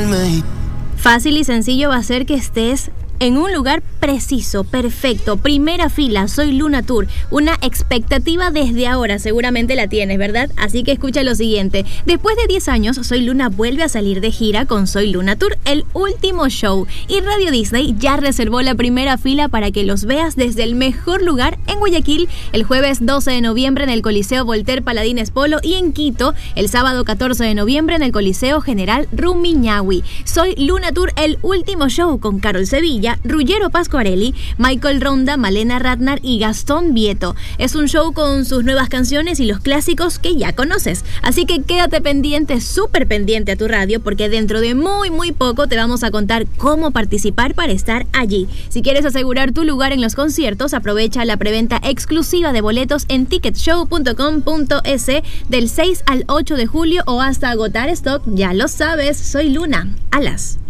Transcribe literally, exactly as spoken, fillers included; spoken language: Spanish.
calmarme. Fácil y sencillo va a ser que estés en un lugar preciso, perfecto, primera fila. Soy Luna Tour. Una expectativa desde ahora, seguramente la tienes, ¿verdad? Así que escucha lo siguiente. Después de diez años, Soy Luna vuelve a salir de gira con Soy Luna Tour, el último show. Y Radio Disney ya reservó la primera fila para que los veas desde el mejor lugar en Guayaquil el jueves doce de noviembre en el Coliseo Voltaire Paladines Polo y en Quito el sábado catorce de noviembre en el Coliseo General Rumiñahui. Soy Luna Tour, el último show con Carol Sevilla, Ruggero Pasquarelli, Michael Ronda, Malena Ratner y Gastón Vieto. Es un show con sus nuevas canciones y los clásicos que ya conoces. Así que quédate pendiente, súper pendiente a tu radio, porque dentro de muy muy poco te vamos a contar cómo participar para estar allí. Si quieres asegurar tu lugar en los conciertos, aprovecha la preventa exclusiva de boletos en ticket show punto com punto es del seis al ocho de julio o hasta agotar stock. Ya lo sabes, soy Luna. Alas.